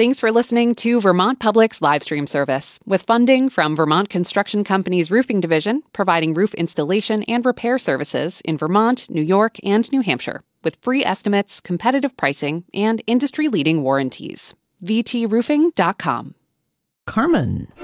Thanks for listening to Vermont Public's live stream service, with funding from Vermont Construction Company's Roofing Division, providing roof installation and repair services in Vermont, New York, and New Hampshire, with free estimates, competitive pricing, and industry-leading warranties. VTRoofing.com. Carmen.